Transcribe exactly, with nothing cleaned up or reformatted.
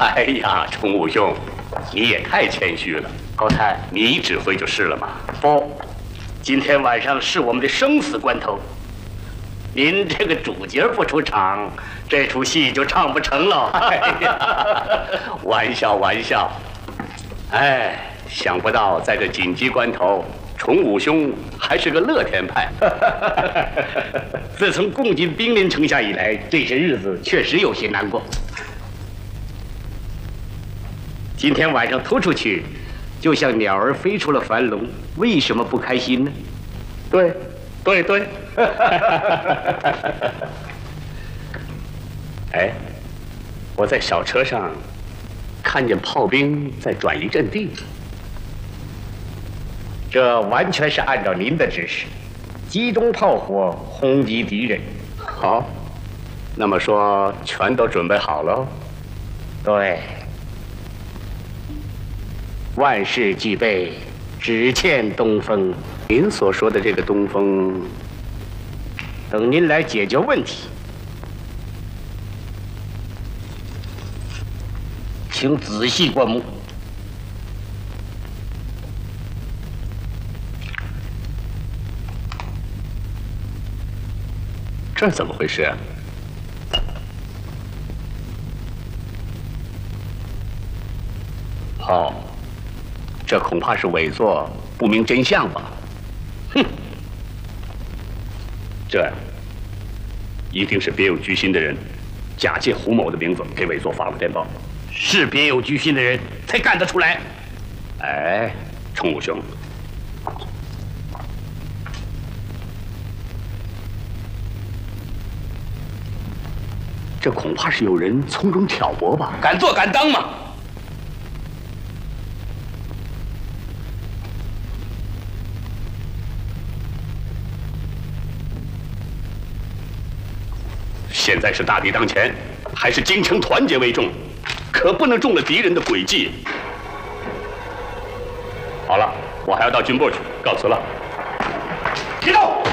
哎呀，崇武兄，你也太谦虚了。 高太， 你指挥就是了嘛。 不，今天晚上是我们的生死关头。您这个主角不出场，这出戏就唱不成了。 哎呀，玩笑玩笑。哎，想不到在这紧急关头，崇武兄还是个乐天派。 自从共进兵临城下以来，这些日子确实有些难过。今天晚上突出去，就像鸟儿飞出了樊笼，为什么不开心呢？ 对，对对。哎，我在小车上看见炮兵在转移阵地， 这完全是按照您的指示，集中炮火轰击敌人。 好，那么说全都准备好了？ 对，万事俱备，只欠东风。 您所说的这个东风， 等您来解决问题，请仔细观目。 这怎么回事啊？哦，这恐怕是伪作，不明真相吧？哼，这一定是别有居心的人，假借胡某的名字给伪作发了电报。 是别有居心的人才干得出来。 哎，崇武兄，这恐怕是有人从中挑拨吧？ 敢做敢当嘛！ 现在是大敌当前，还是京城团结为重，可不能中了敌人的诡计。好了，我还要到军部去，告辞了。 启动。